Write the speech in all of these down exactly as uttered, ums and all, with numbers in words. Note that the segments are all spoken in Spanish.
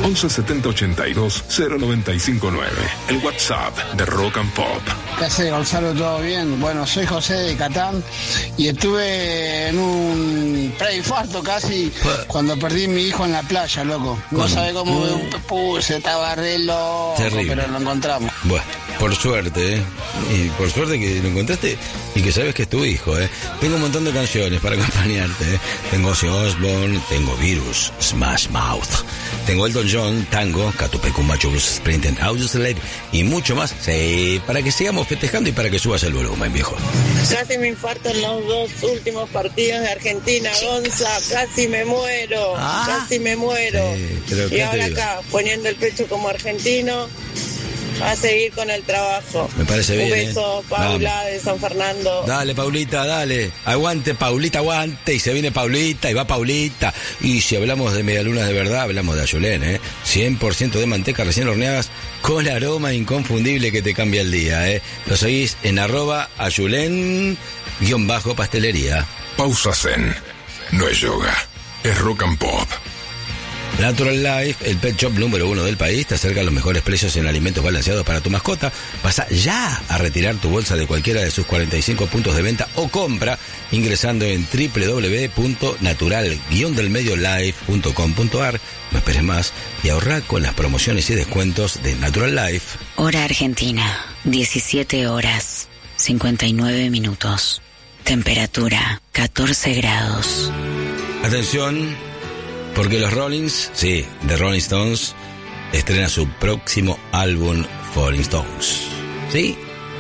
once setenta ochenta y dos cero noventa y cinco nueve. El WhatsApp de Rock and Pop. ¿Qué hace, Gonzalo? ¿Todo bien? Bueno, soy José de Catán y estuve en un preinfarto casi cuando perdí a mi hijo en la playa, loco. No sabe cómo me puse, estaba re loco, terrible, pero lo encontramos. Bueno, por suerte, ¿eh? Y por suerte que lo encontraste y que sabes que es tu hijo, ¿eh? Tengo un montón de canciones para acompañarte, ¿eh? Tengo Ozzy Osbourne, tengo Virus, Smash Mouth, tengo Elton John, Tango, Catupecu Macho Blues Sprinting, Audioslave y mucho más. Sí, para que sigamos festejando y para que subas el volumen, viejo. Casi me infarto en los dos últimos partidos de Argentina, Gonza, casi me muero, ah, casi me muero. Sí, y ahora acá, poniendo el pecho como argentino, a seguir con el trabajo. Me parece bien. Un beso, ¿eh? Paula, Vamos. de San Fernando. Dale, Paulita, dale. Aguante, Paulita, aguante. Y se viene Paulita y va Paulita. Y si hablamos de medialunas de verdad, hablamos de Ayulén, ¿eh? cien por ciento de manteca recién horneadas con aroma inconfundible que te cambia el día, ¿eh? Lo seguís en arroba Ayulén guión bajo pastelería. Pausa Zen. No es yoga, es Rock and Pop. Natural Life, el pet shop número uno del país, te acerca a los mejores precios en alimentos balanceados para tu mascota. Pasa ya a retirar tu bolsa de cualquiera de sus cuarenta y cinco puntos de venta o compra ingresando en doble u doble u doble u punto natural guión del medio life punto com punto a r. No esperes más y ahorra con las promociones y descuentos de Natural Life. Hora Argentina, diecisiete horas, cincuenta y nueve minutos. Temperatura, catorce grados. Atención, porque los Rollins, sí, The Rolling Stones, estrena su próximo álbum Falling Stones. ¿Sí?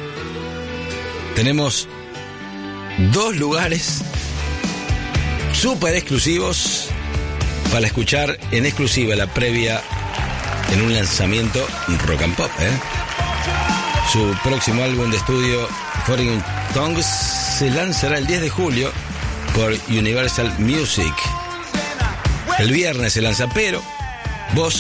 Tenemos dos lugares súper exclusivos para escuchar en exclusiva la previa en un lanzamiento Rock and Pop, ¿eh? Su próximo álbum de estudio, Falling Stones, se lanzará el diez de julio por Universal Music. El viernes se lanza, pero vos